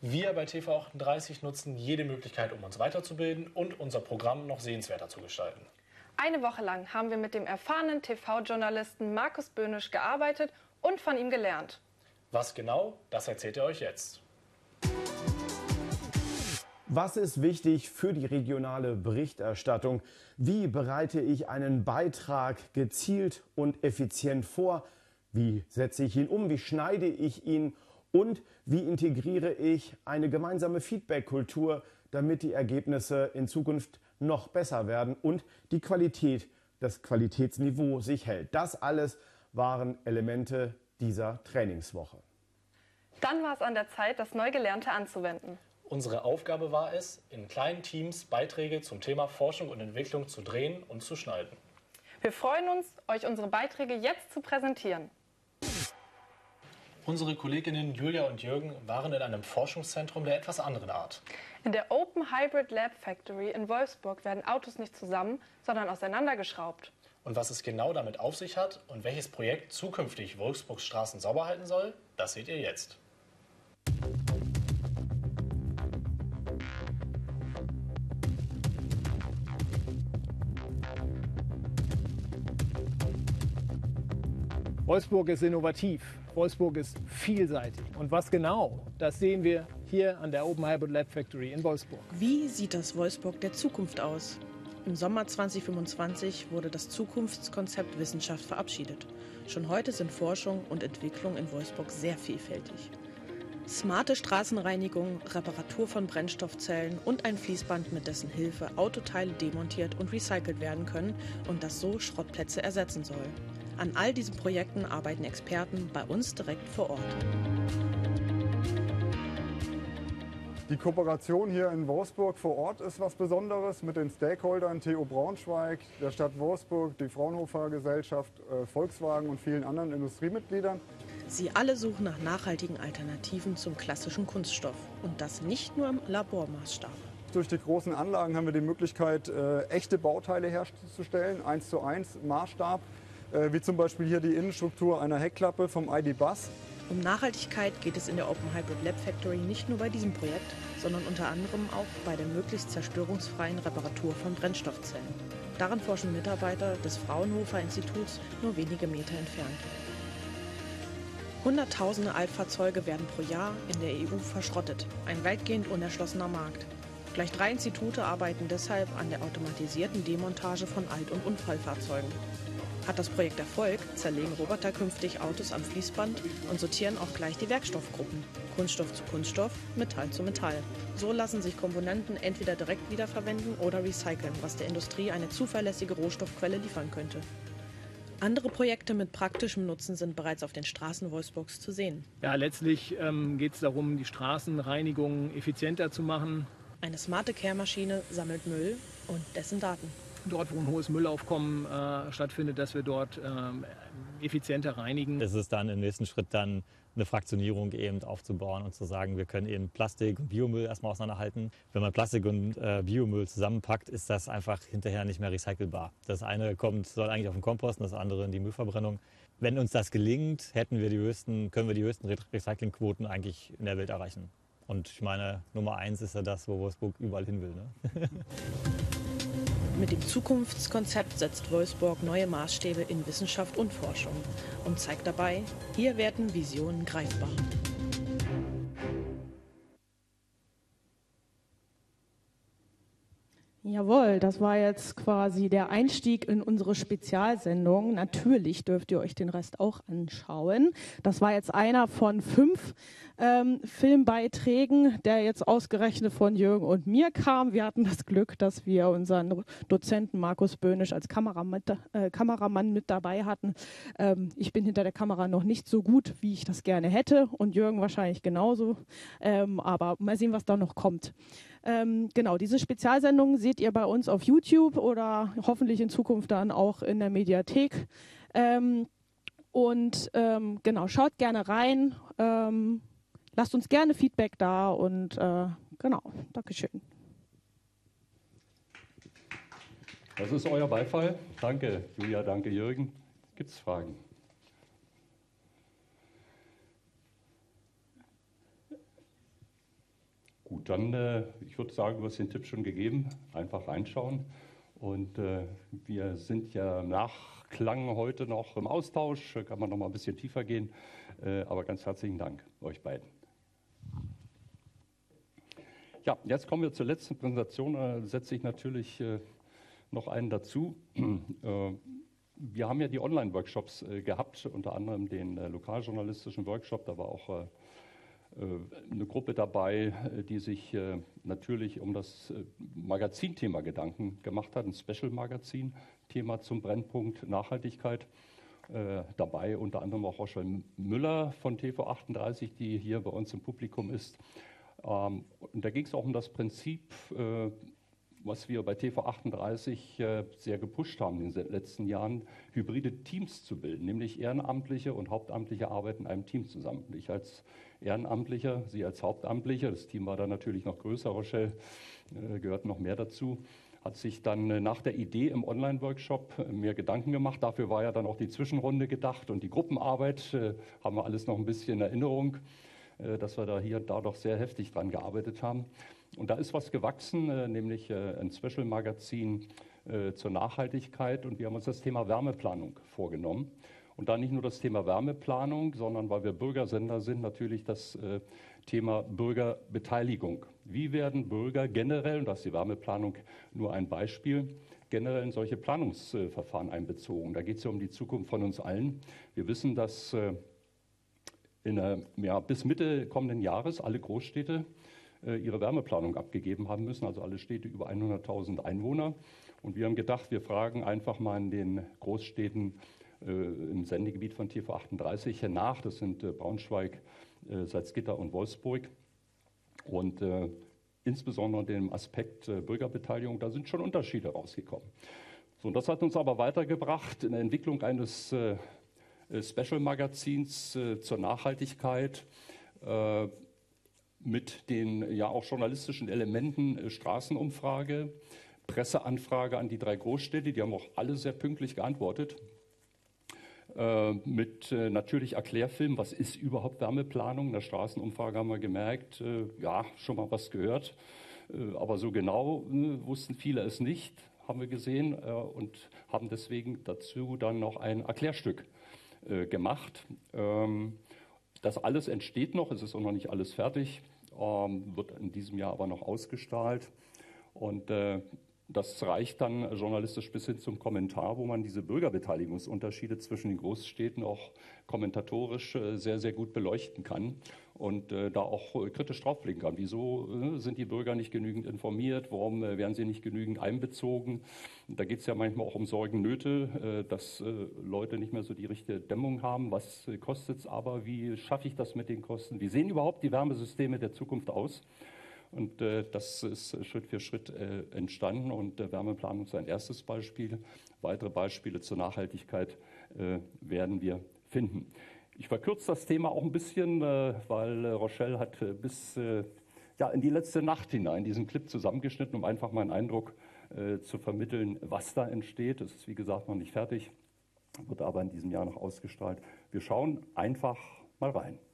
Wir bei TV38 nutzen jede Möglichkeit, um uns weiterzubilden und unser Programm noch sehenswerter zu gestalten. Eine Woche lang haben wir mit dem erfahrenen TV-Journalisten Markus Böhnisch gearbeitet und von ihm gelernt. Was genau, das erzählt er euch jetzt. Was ist wichtig für die regionale Berichterstattung? Wie bereite ich einen Beitrag gezielt und effizient vor? Wie setze ich ihn um? Wie schneide ich ihn? Und wie integriere ich eine gemeinsame Feedback-Kultur, damit die Ergebnisse in Zukunft noch besser werden und die Qualität, das Qualitätsniveau sich hält? Das alles waren Elemente dieser Trainingswoche. Dann war es an der Zeit, das Neugelernte anzuwenden. Unsere Aufgabe war es, in kleinen Teams Beiträge zum Thema Forschung und Entwicklung zu drehen und zu schneiden. Wir freuen uns, euch unsere Beiträge jetzt zu präsentieren. Unsere Kolleginnen Julia und Jürgen waren in einem Forschungszentrum der etwas anderen Art. In der Open Hybrid Lab Factory in Wolfsburg werden Autos nicht zusammen, sondern auseinandergeschraubt. Und was es genau damit auf sich hat und welches Projekt zukünftig Wolfsburgs Straßen sauber halten soll, das seht ihr jetzt. Wolfsburg ist innovativ, Wolfsburg ist vielseitig. Und was genau, das sehen wir hier an der Open Hybrid Lab Factory in Wolfsburg. Wie sieht das Wolfsburg der Zukunft aus? Im Sommer 2025 wurde das Zukunftskonzept Wissenschaft verabschiedet. Schon heute sind Forschung und Entwicklung in Wolfsburg sehr vielfältig. Smarte Straßenreinigung, Reparatur von Brennstoffzellen und ein Fließband, mit dessen Hilfe Autoteile demontiert und recycelt werden können und das so Schrottplätze ersetzen soll. An all diesen Projekten arbeiten Experten bei uns direkt vor Ort. Die Kooperation hier in Wolfsburg vor Ort ist was Besonderes mit den Stakeholdern TU Braunschweig, der Stadt Wolfsburg, die Fraunhofer Gesellschaft, Volkswagen und vielen anderen Industriemitgliedern. Sie alle suchen nach nachhaltigen Alternativen zum klassischen Kunststoff. Und das nicht nur im Labormaßstab. Durch die großen Anlagen haben wir die Möglichkeit, echte Bauteile herzustellen, 1:1 Maßstab. Wie zum Beispiel hier die Innenstruktur einer Heckklappe vom ID. Buzz. Um Nachhaltigkeit geht es in der Open Hybrid Lab Factory nicht nur bei diesem Projekt, sondern unter anderem auch bei der möglichst zerstörungsfreien Reparatur von Brennstoffzellen. Daran forschen Mitarbeiter des Fraunhofer Instituts nur wenige Meter entfernt. Hunderttausende Altfahrzeuge werden pro Jahr in der EU verschrottet. Ein weitgehend unerschlossener Markt. Gleich 3 Institute arbeiten deshalb an der automatisierten Demontage von Alt- und Unfallfahrzeugen. Hat das Projekt Erfolg, zerlegen Roboter künftig Autos am Fließband und sortieren auch gleich die Werkstoffgruppen. Kunststoff zu Kunststoff, Metall zu Metall. So lassen sich Komponenten entweder direkt wiederverwenden oder recyceln, was der Industrie eine zuverlässige Rohstoffquelle liefern könnte. Andere Projekte mit praktischem Nutzen sind bereits auf den Straßen Wolfsburgs zu sehen. Ja, letztlich geht es darum, die Straßenreinigung effizienter zu machen. Eine smarte Kehrmaschine sammelt Müll und dessen Daten. Dort, wo ein hohes Müllaufkommen stattfindet, dass wir dort effizienter reinigen. Es ist dann im nächsten Schritt dann eine Fraktionierung eben aufzubauen und zu sagen, wir können eben Plastik und Biomüll erstmal auseinanderhalten. Wenn man Plastik und Biomüll zusammenpackt, ist das einfach hinterher nicht mehr recycelbar. Das eine soll eigentlich auf den Kompost und das andere in die Müllverbrennung. Wenn uns das gelingt, können wir die höchsten Recyclingquoten eigentlich in der Welt erreichen. Und ich meine, Nummer 1 ist ja das, wo Wolfsburg überall hin will. Ne? Mit dem Zukunftskonzept setzt Wolfsburg neue Maßstäbe in Wissenschaft und Forschung und zeigt dabei, hier werden Visionen greifbar. Jawohl, das war jetzt quasi der Einstieg in unsere Spezialsendung. Natürlich dürft ihr euch den Rest auch anschauen. Das war jetzt einer von 5 Filmbeiträgen, der jetzt ausgerechnet von Jürgen und mir kam. Wir hatten das Glück, dass wir unseren Dozenten Markus Böhnisch als Kameramann mit dabei hatten. Ich bin hinter der Kamera noch nicht so gut, wie ich das gerne hätte und Jürgen wahrscheinlich genauso. Aber mal sehen, was da noch kommt. Genau, diese Spezialsendung seht ihr bei uns auf YouTube oder hoffentlich in Zukunft dann auch in der Mediathek. Genau, schaut gerne rein, lasst uns gerne Feedback da und genau, Dankeschön. Das ist euer Beifall. Danke, Julia, danke, Jürgen. Gibt es Fragen? Gut, dann, ich würde sagen, du hast den Tipp schon gegeben, einfach reinschauen. Und wir sind ja im Nachklang heute noch im Austausch, kann man noch mal ein bisschen tiefer gehen. Aber ganz herzlichen Dank euch beiden. Ja, jetzt kommen wir zur letzten Präsentation. Da setze ich natürlich noch einen dazu. Wir haben ja die Online-Workshops gehabt, unter anderem den lokaljournalistischen Workshop. Da war auch eine Gruppe dabei, die sich natürlich um das Magazinthema Gedanken gemacht hat, ein Special-Magazin-Thema zum Brennpunkt Nachhaltigkeit. Dabei unter anderem auch Rochelle Müller von TV38, die hier bei uns im Publikum ist. Und da ging es auch um das Prinzip, was wir bei TV38 sehr gepusht haben in den letzten Jahren, hybride Teams zu bilden, nämlich ehrenamtliche und hauptamtliche Arbeit in einem Team zusammen. Ich als Ehrenamtlicher, Sie als Hauptamtlicher, das Team war dann natürlich noch größer, Rochelle gehört noch mehr dazu, hat sich dann nach der Idee im Online-Workshop mir Gedanken gemacht. Dafür war ja dann auch die Zwischenrunde gedacht und die Gruppenarbeit, haben wir alles noch ein bisschen in Erinnerung, dass wir da hier und da doch sehr heftig dran gearbeitet haben. Und da ist was gewachsen, nämlich ein Special-Magazin zur Nachhaltigkeit. Und wir haben uns das Thema Wärmeplanung vorgenommen. Und da nicht nur das Thema Wärmeplanung, sondern weil wir Bürgersender sind, natürlich das Thema Bürgerbeteiligung. Wie werden Bürger generell, und da ist die Wärmeplanung nur ein Beispiel, generell in solche Planungsverfahren einbezogen? Da geht es ja um die Zukunft von uns allen. Wir wissen, dass bis Mitte kommenden Jahres alle Großstädte ihre Wärmeplanung abgegeben haben müssen, also alle Städte über 100.000 Einwohner. Und wir haben gedacht, wir fragen einfach mal in den Großstädten im Sendegebiet von TV38 nach. Das sind Braunschweig, Salzgitter und Wolfsburg. Und insbesondere dem Aspekt Bürgerbeteiligung, da sind schon Unterschiede rausgekommen. So, und das hat uns aber weitergebracht in der Entwicklung eines Special-Magazins zur Nachhaltigkeit mit den ja auch journalistischen Elementen Straßenumfrage, Presseanfrage an die 3 Großstädte, die haben auch alle sehr pünktlich geantwortet, mit natürlich Erklärfilm, was ist überhaupt Wärmeplanung. In der Straßenumfrage haben wir gemerkt, ja, schon mal was gehört, aber so genau wussten viele es nicht, haben wir gesehen, und haben deswegen dazu dann noch ein Erklärstück gemacht. Das alles entsteht noch, es ist auch noch nicht alles fertig, wird in diesem Jahr aber noch ausgestrahlt. Und das reicht dann journalistisch bis hin zum Kommentar, wo man diese Bürgerbeteiligungsunterschiede zwischen den Großstädten auch kommentatorisch sehr, sehr gut beleuchten kann und da auch kritisch draufblicken kann. Wieso sind die Bürger nicht genügend informiert? Warum werden sie nicht genügend einbezogen? Und da geht es ja manchmal auch um Sorgen, Nöte, dass Leute nicht mehr so die richtige Dämmung haben. Was kostet es aber? Wie schaffe ich das mit den Kosten? Wie sehen überhaupt die Wärmesysteme der Zukunft aus? Und das ist Schritt für Schritt entstanden und Wärmeplanung ist ein erstes Beispiel. Weitere Beispiele zur Nachhaltigkeit werden wir finden. Ich verkürze das Thema auch ein bisschen, weil Rochelle hat bis in die letzte Nacht hinein diesen Clip zusammengeschnitten, um einfach mal einen Eindruck zu vermitteln, was da entsteht. Es ist wie gesagt noch nicht fertig, wird aber in diesem Jahr noch ausgestrahlt. Wir schauen einfach mal rein.